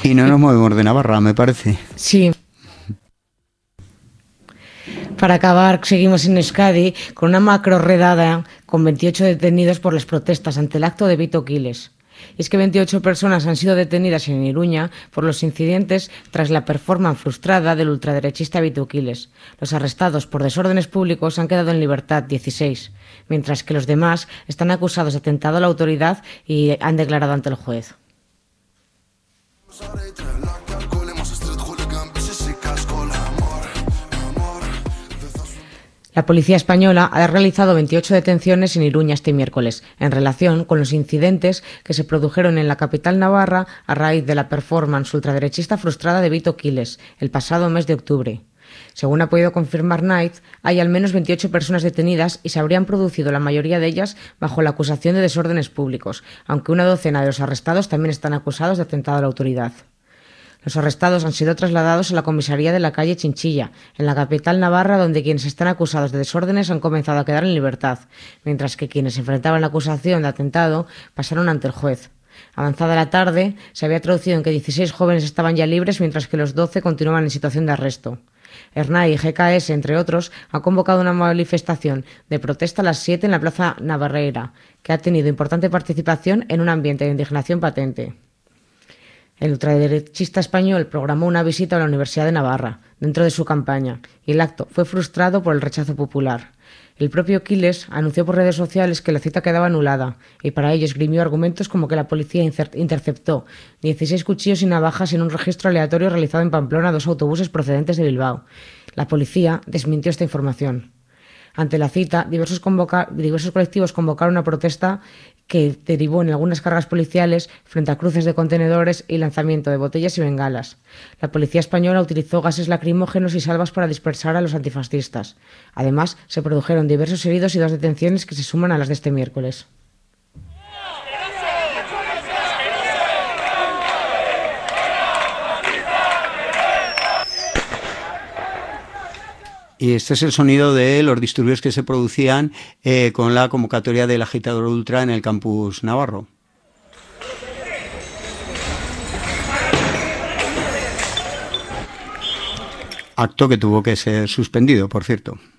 Y no nos movemos de Navarra, me parece. Sí. Para acabar, seguimos en Euskadi con una macro redada con 28 detenidos por las protestas ante el acto de Vito Quiles. Y es que 28 personas han sido detenidas en Iruña por los incidentes tras la performance frustrada del ultraderechista Vito Quiles. Los arrestados por desórdenes públicos han quedado en libertad 16, mientras que los demás están acusados de atentado a la autoridad y han declarado ante el juez. La policía española ha realizado 28 detenciones en Iruña este miércoles, en relación con los incidentes que se produjeron en la capital navarra a raíz de la performance ultraderechista frustrada de Vito Quiles el pasado mes de octubre. Según ha podido confirmar Knight, hay al menos 28 personas detenidas y se habrían producido la mayoría de ellas bajo la acusación de desórdenes públicos, aunque una docena de los arrestados también están acusados de atentado a la autoridad. Los arrestados han sido trasladados a la comisaría de la calle Chinchilla, en la capital navarra, donde quienes están acusados de desórdenes han comenzado a quedar en libertad, mientras que quienes enfrentaban la acusación de atentado pasaron ante el juez. Avanzada la tarde, se había traducido en que 16 jóvenes estaban ya libres, mientras que los 12 continuaban en situación de arresto. ERNAI y GKS, entre otros, han convocado una manifestación de protesta a las 7 en la Plaza Navarreira, que ha tenido importante participación en un ambiente de indignación patente. El ultraderechista español programó una visita a la Universidad de Navarra, dentro de su campaña, y el acto fue frustrado por el rechazo popular. El propio Quiles anunció por redes sociales que la cita quedaba anulada, y para ello esgrimió argumentos como que la policía interceptó 16 cuchillos y navajas en un registro aleatorio realizado en Pamplona a 2 autobuses procedentes de Bilbao. La policía desmintió esta información. Ante la cita, diversos colectivos convocaron una protesta que derivó en algunas cargas policiales frente a cruces de contenedores y lanzamiento de botellas y bengalas. La policía española utilizó gases lacrimógenos y salvas para dispersar a los antifascistas. Además, se produjeron diversos heridos y 2 detenciones que se suman a las de este miércoles. Y este es el sonido de los disturbios que se producían con la convocatoria del agitador ultra en el campus navarro. Acto que tuvo que ser suspendido, por cierto.